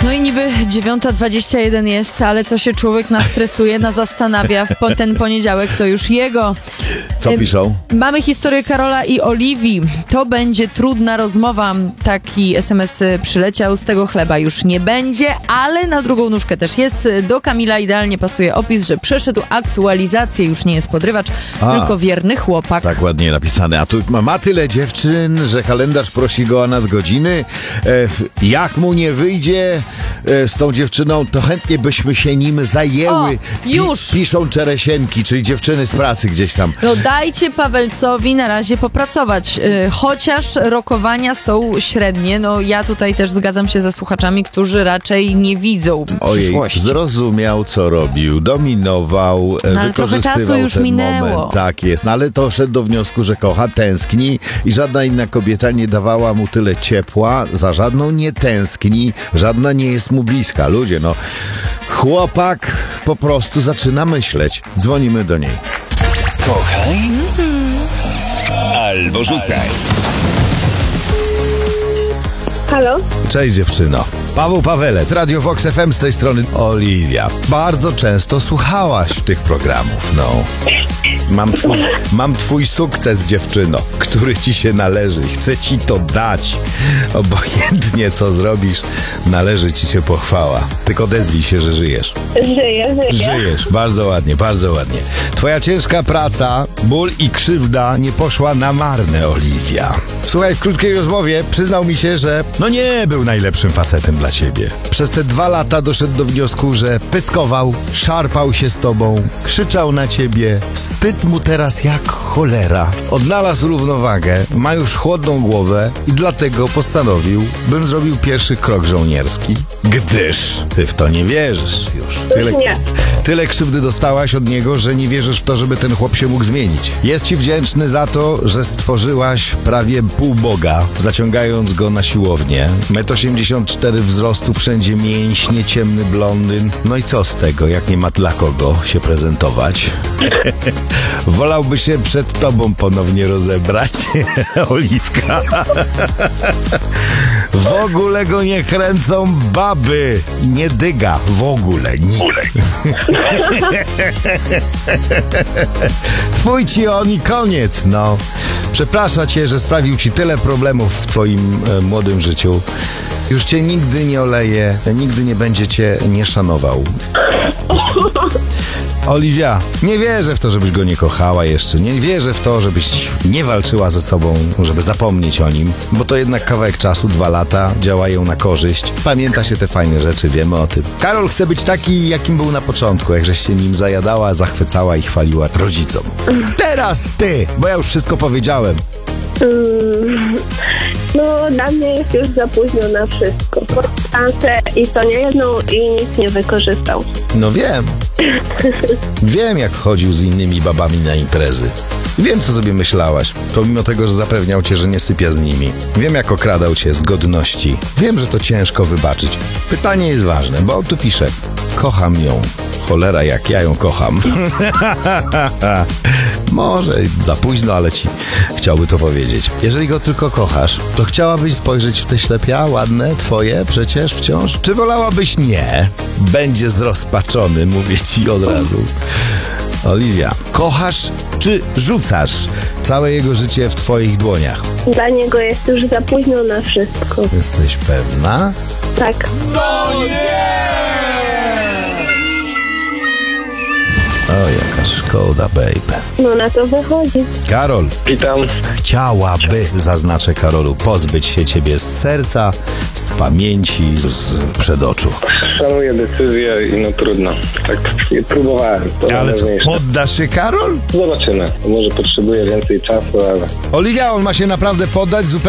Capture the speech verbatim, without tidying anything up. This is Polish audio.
No i niby dziewiąta dwadzieścia jeden jest, ale co się człowiek nastresuje, nazastanawia w po ten poniedziałek, to już jego. Co piszą? Mamy historię Karola i Oliwii. To będzie trudna rozmowa. Taki es em es przyleciał, z tego chleba już nie będzie, ale na drugą nóżkę też jest. Do Kamila idealnie pasuje opis, że przeszedł aktualizację, już nie jest podrywacz, A, tylko wierny chłopak. Tak ładnie napisane. A tu ma, ma tyle dziewczyn, że kalendarz prosi go o nadgodziny. E, jak mu nie wyjdzie e, z tą dziewczyną, to chętnie byśmy się nim zajęły. O, już! Pi, piszą Czeresieńki, czyli dziewczyny z pracy gdzieś tam. No dajcie Pawelcowi na razie popracować, yy, chociaż rokowania są średnie. No ja tutaj też zgadzam się ze słuchaczami, którzy raczej nie widzą Ojej, przyszłości. zrozumiał, co robił, dominował, No, ale trochę wykorzystywał czasu już ten minęło. moment. Tak jest, no, ale to szedł do wniosku, że kocha, tęskni i żadna inna kobieta nie dawała mu tyle ciepła, za żadną nie tęskni, żadna nie jest mu bliska. Ludzie, no, chłopak po prostu zaczyna myśleć. Dzwonimy do niej. Kochaj albo rzucaj. Halo? Cześć dziewczyno. Paweł Pawelec, Radio Vox F M, z tej strony Oliwia. Bardzo często słuchałaś tych programów, no. Mam twój, mam twój sukces, dziewczyno, który ci się należy. Chcę ci to dać. Obojętnie co zrobisz, należy ci się pochwała. Tylko odezwij się, że żyjesz. Żyję, żyję. Żyjesz, bardzo ładnie, bardzo ładnie. Twoja ciężka praca, ból i krzywda nie poszła na marne, Oliwia. Słuchaj, w krótkiej rozmowie przyznał mi się, że no nie był najlepszym facetem dla ciebie. Przez te dwa lata doszedł do wniosku, że pyskował, szarpał się z tobą, krzyczał na ciebie. Wstyd mu teraz jak cholera. Odnalazł równowagę, ma już chłodną głowę i dlatego postanowił, bym zrobił pierwszy krok żołnierski. Gdyż ty w to nie wierzysz już. Tyle, Nie. tyle krzywdy dostałaś od niego, że nie wierzysz w to, żeby ten chłop się mógł zmienić. Jest ci wdzięczny za to, że stworzyłaś prawie półboga, zaciągając go na siłownię. metr osiemdziesiąt cztery wzrostu, wszędzie mięśnie, ciemny blondyn. No i co z tego, jak nie ma dla kogo się prezentować? Wolałby się przed tobą ponownie rozebrać, Oliwka. W ogóle go nie kręcą baby. Nie dyga w ogóle nic. Twój ci on i koniec, no. Przeprasza cię, że sprawił ci tyle problemów w twoim e, młodym życiu. Już cię nigdy nie oleje, nigdy nie będzie cię nie szanował. Oliwia, nie wierzę w to, żebyś go nie kochała jeszcze. Nie wierzę w to, żebyś nie walczyła ze sobą, żeby zapomnieć o nim. Bo to jednak kawałek czasu, dwa lata, działają na korzyść. Pamięta się te fajne rzeczy, wiemy o tym. Karol chce być taki, jakim był na początku, jak żeś się nim zajadała, zachwycała i chwaliła rodzicom. Teraz ty, bo ja już wszystko powiedziałem. Mm, no, dla mnie jest już za późno na wszystko. Podał szansę i to nie jedną i nic nie wykorzystał. No wiem. Wiem, jak chodził z innymi babami na imprezy. Wiem, co sobie myślałaś, pomimo tego, że zapewniał cię, że nie sypia z nimi. Wiem, jak okradał cię z godności. Wiem, że to ciężko wybaczyć. Pytanie jest ważne, bo on tu pisze: kocham ją. Cholera, jak ja ją kocham. Może za późno, ale ci chciałby to powiedzieć. Jeżeli go tylko kochasz, to chciałabyś spojrzeć w te ślepia ładne, twoje przecież wciąż? Czy wolałabyś nie? Będzie zrozpaczony, mówię ci od razu. Oliwia, kochasz czy rzucasz? Całe jego życie w twoich dłoniach. Dla niego jest już za późno na wszystko. Jesteś pewna? Tak. O, jaka szkoda, baby. No na to wychodzi. Karol, Witam. chciałaby, zaznaczę Karolu, pozbyć się ciebie z serca, z pamięci, z przedoczu. Szanuję decyzję i no trudno. Tak próbowałem. To Ale co, najważniejsze. poddasz się, Karol? Zobaczymy. Może potrzebuję więcej czasu, ale... Oliwia, on ma się naprawdę poddać zupełnie